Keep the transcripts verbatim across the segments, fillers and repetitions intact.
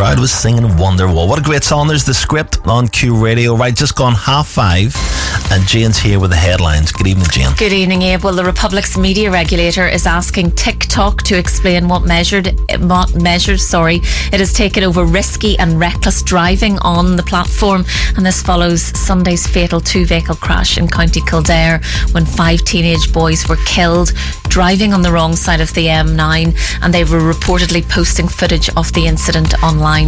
crowd was singing Wonderwall. What a great song. There's the script on Q Radio. Right, just gone half five. And Jane's here with the headlines. Good evening, Jane. Good evening, Abe. Well, the Republic's media regulator is asking TikTok to explain what measured, what measures, sorry, it has taken over risky and reckless driving on the platform. And this follows Sunday's fatal two-vehicle crash in County Kildare when five teenage boys were killed driving on the wrong side of the M nine, and they were reportedly posting footage of the incident online.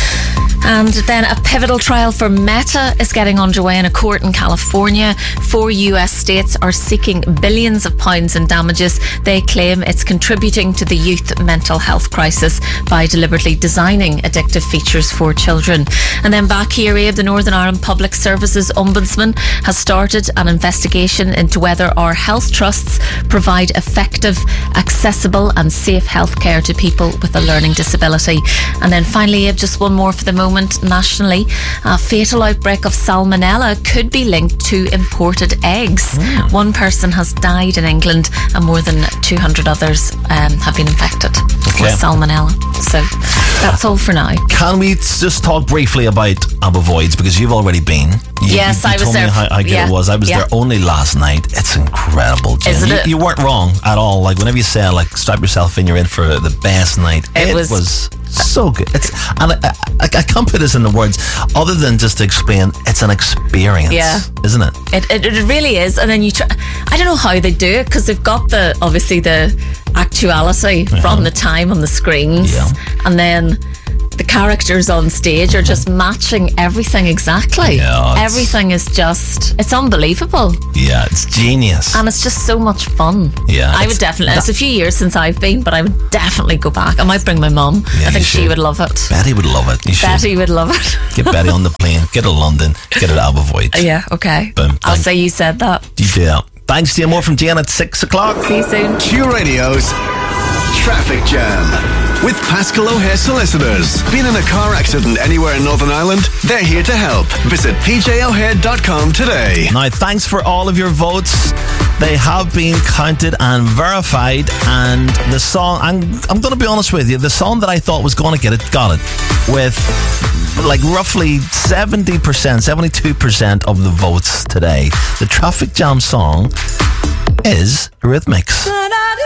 And then a pivotal trial for Meta is getting underway in a court in California. Four U S states are seeking billions of pounds in damages. They claim it's contributing to the youth mental health crisis by deliberately designing addictive features for children. And then back here, Abe, the Northern Ireland Public Services Ombudsman has started an investigation into whether our health trusts provide effective, accessible and safe healthcare to people with a learning disability. And then finally, Abe, just one more for the moment. Nationally, a fatal outbreak of salmonella could be linked to imported eggs. Mm. One person has died in England and more than two hundred others um, have been infected okay. with salmonella. So that's all for now. Can we just talk briefly about Aberfoils, because you've already been. You, yes, you, you I was told there. Me how, how good yeah. it was. I was yeah. there only last night. It's incredible, Jane. Isn't you, it? you weren't wrong at all. Like whenever you say, like, strap yourself in, you're in for the best night. It, it was, was so good. It's and I, I, I can't put this into words other than just to explain. It's an experience, yeah, isn't it? It it, it really is. And then you try. I don't know how they do it, because they've got the obviously the actuality yeah. from the time on the screens, yeah. and then the characters on stage are just matching everything exactly. Yeah, everything is just, it's unbelievable. Yeah, it's genius. And it's just so much fun. Yeah. I would definitely, that, it's a few years since I've been, but I would definitely go back. I might bring my mum. Yeah, I think she would love it. Betty would love it. You Betty should. would love it. Get Betty on the plane, get to London, get her to Aberfoils. Yeah, okay. Boom. I'll say you said that. You do that. Thanks, Jane. More from Jane at six o'clock. See you soon. Q Radio's Traffic Jam with Pascal O'Hare Solicitors. Been in a car accident anywhere in Northern Ireland? They're here to help. Visit p j o'hare dot com today. Now, thanks for all of your votes. They have been counted and verified, and the song, I'm, I'm going to be honest with you, the song that I thought was going to get it, got it, with like roughly seventy percent, seventy-two percent of the votes today. The Traffic Jam song is Eurythmics.